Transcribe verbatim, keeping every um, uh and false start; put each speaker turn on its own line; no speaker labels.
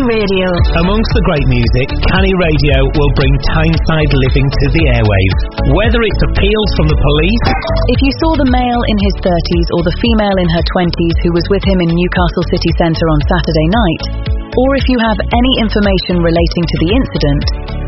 Radio.
Amongst the great music, Canny Radio will bring Tyneside living to the airwaves. Whether it's appeals from the police...
If you saw the male in his thirties or the female in her twenties who was with him in Newcastle city centre on Saturday night, or if you have any information relating to the incident,